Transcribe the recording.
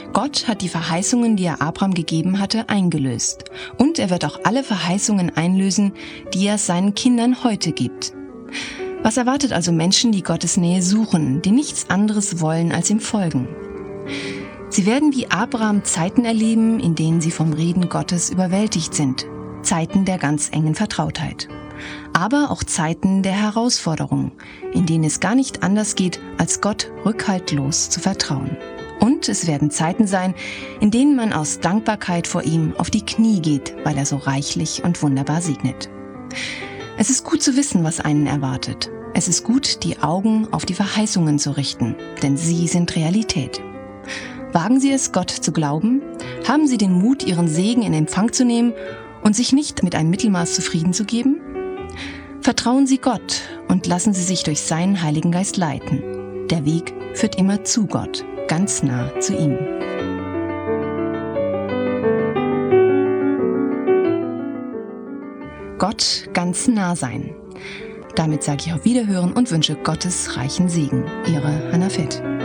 Gott hat die Verheißungen, die er Abraham gegeben hatte, eingelöst. Und er wird auch alle Verheißungen einlösen, die er seinen Kindern heute gibt. Was erwartet also Menschen, die Gottes Nähe suchen, die nichts anderes wollen als ihm folgen? Sie werden wie Abraham Zeiten erleben, in denen sie vom Reden Gottes überwältigt sind. Zeiten der ganz engen Vertrautheit. Aber auch Zeiten der Herausforderung, in denen es gar nicht anders geht, als Gott rückhaltlos zu vertrauen. Und es werden Zeiten sein, in denen man aus Dankbarkeit vor ihm auf die Knie geht, weil er so reichlich und wunderbar segnet. Es ist gut zu wissen, was einen erwartet. Es ist gut, die Augen auf die Verheißungen zu richten, denn sie sind Realität. Wagen Sie es, Gott zu glauben? Haben Sie den Mut, Ihren Segen in Empfang zu nehmen und sich nicht mit einem Mittelmaß zufrieden zu geben? Vertrauen Sie Gott und lassen Sie sich durch seinen Heiligen Geist leiten. Der Weg führt immer zu Gott, ganz nah zu ihm. Gott ganz nah sein. Damit sage ich auf Wiederhören und wünsche Gottes reichen Segen. Ihre Hannah Fett.